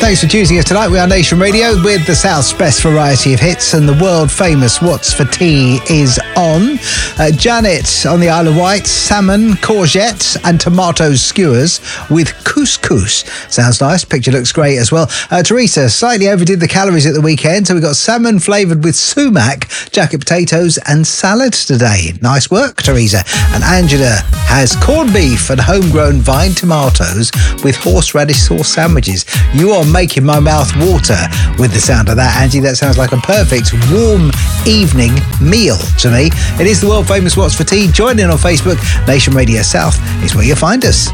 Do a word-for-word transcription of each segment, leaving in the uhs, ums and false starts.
Thanks for choosing us tonight. We are Nation Radio with the South's best variety of hits, and the world-famous What's for Tea is on. Uh, Janet on the Isle of Wight, salmon, courgettes and tomato skewers with couscous. Sounds nice. Picture looks great as well. Uh, Teresa slightly overdid the calories at the weekend, so we got salmon flavoured with sumac, jacket potatoes and salad today. Nice work, Teresa. And Angela has corned beef and homegrown vine tomatoes with horseradish sauce sandwiches. You are making my mouth water with the sound of that, Angie. That sounds like a perfect warm evening meal to me. It is the world famous What's for Tea. Join in on Facebook. Nation Radio South is where you'll find us.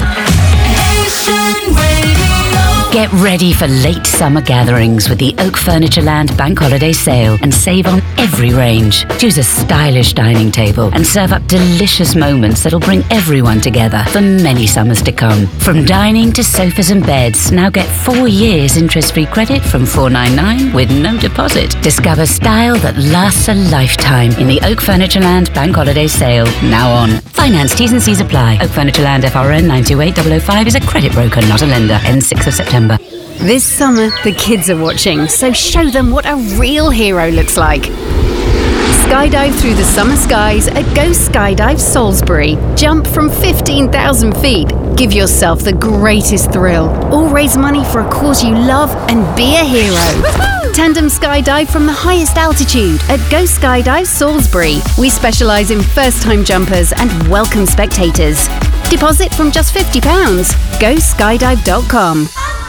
Get ready for late summer gatherings with the Oak Furnitureland Bank Holiday Sale and save on every range. Choose a stylish dining table and serve up delicious moments that'll bring everyone together for many summers to come. From dining to sofas and beds, now get four years interest-free credit from four ninety-nine with no deposit. Discover style that lasts a lifetime in the Oak Furnitureland Bank Holiday Sale, now on. Finance T's and C's apply. Oak Furnitureland F R N nine two eight zero zero five is a credit broker, not a lender. Ends sixth of September. This summer, the kids are watching, so show them what a real hero looks like. Skydive through the summer skies at Go Skydive Salisbury. Jump from fifteen thousand feet. Give yourself the greatest thrill. Or raise money for a cause you love and be a hero. Woo-hoo! Tandem skydive from the highest altitude at Go Skydive Salisbury. We specialise in first-time jumpers and welcome spectators. Deposit from just fifty pounds. go skydive dot com.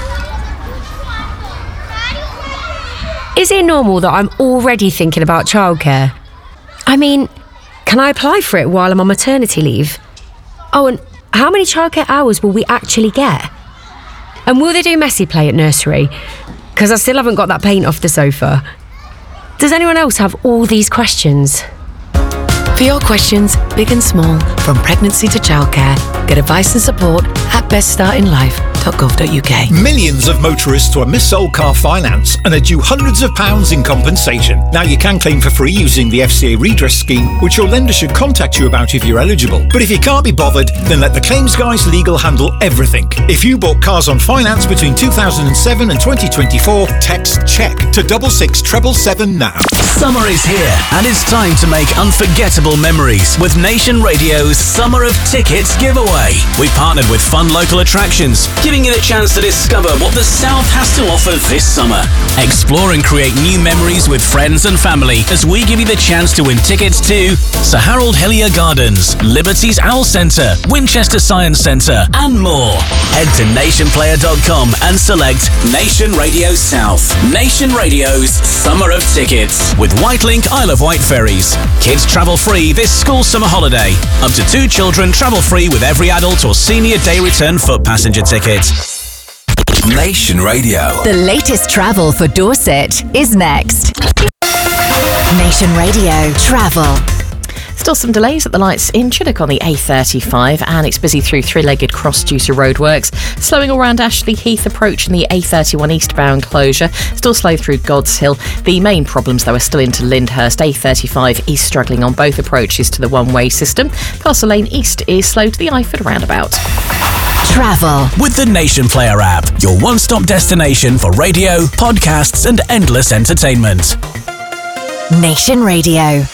Is it normal that I'm already thinking about childcare? I mean, can I apply for it while I'm on maternity leave? Oh, and how many childcare hours will we actually get? And will they do messy play at nursery? Because I still haven't got that paint off the sofa. Does anyone else have all these questions? For your questions, big and small, from pregnancy to childcare, get advice and support at best start in life dot gov dot uk. Millions of motorists were mis-sold car finance and are due hundreds of pounds in compensation. Now you can claim for free using the F C A redress scheme, which your lender should contact you about if you're eligible. But if you can't be bothered, then let the Claims Guys Legal handle everything. If you bought cars on finance between two thousand seven and twenty twenty-four, text CHECK to double six treble seven now. Summer is here and it's time to make unforgettable memories with Nation Radio's Summer of Tickets giveaway. We partnered with fun local attractions, giving you the chance to discover what the South has to offer this summer. Explore and create new memories with friends and family as we give you the chance to win tickets to Sir Harold Hillier Gardens, Liberty's Owl Centre, Winchester Science Centre and more. Head to nation player dot com and select Nation Radio South. Nation Radio's Summer of Tickets with Whitelink Isle of Wight ferries. Kids travel free this school summer holiday. Up to two children travel free with every adult or senior day return foot passenger ticket. Nation Radio. The latest travel for Dorset is next. Nation Radio Travel. Still some delays at the lights in Chinook on the A thirty-five, and it's busy through three-legged cross-Juicer roadworks. Slowing around Ashley Heath approach and the A thirty-one eastbound closure. Still slow through God's Hill. The main problems, though, are still into Lyndhurst. A thirty-five is struggling on both approaches to the one-way system. Castle Lane East is slow to the Eyford roundabout. Travel. With the Nation Player app, your one-stop destination for radio, podcasts and endless entertainment. Nation Radio.